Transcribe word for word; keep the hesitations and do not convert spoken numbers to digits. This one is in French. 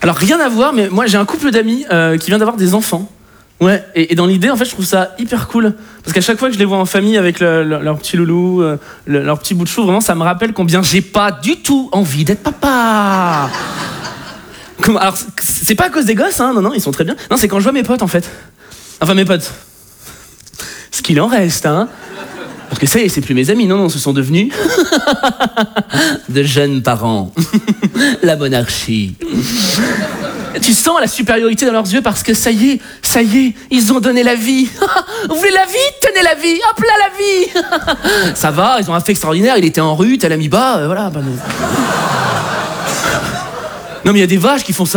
Alors rien à voir, mais moi j'ai un couple d'amis euh, qui vient d'avoir des enfants. Ouais, et, et dans l'idée, en fait, je trouve ça hyper cool. Parce qu'à chaque fois que je les vois en famille avec le, le, leur petit loulou, euh, le, leur petit bout de chou, vraiment, ça me rappelle combien j'ai pas du tout envie d'être papa. Comme, alors, c'est pas à cause des gosses, hein, non, non, ils sont très bien. Non, c'est quand je vois mes potes, en fait. Enfin, mes potes. Ce qu'il en reste, hein. Parce que ça y est, c'est plus mes amis, non, non, ce sont devenus de jeunes parents. La monarchie. Tu sens la supériorité dans leurs yeux parce que ça y est, ça y est, ils ont donné la vie. Vous voulez la vie? Tenez la vie, hop là la vie. Ça va, ils ont un fait extraordinaire, il était en rue, t'as l'ami bas, euh, voilà. Bah, non. Non mais il y a des vaches qui font ça.